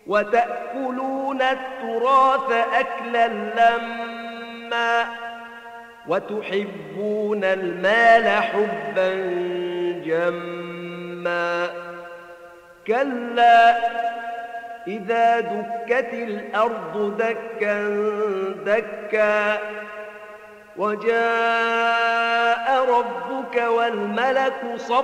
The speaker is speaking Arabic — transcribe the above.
وتأكلون التراث أكلا لما وتحبون المال حبا جما كلا إذا دكت الأرض دكا دكا وجاء ربك والملك صفا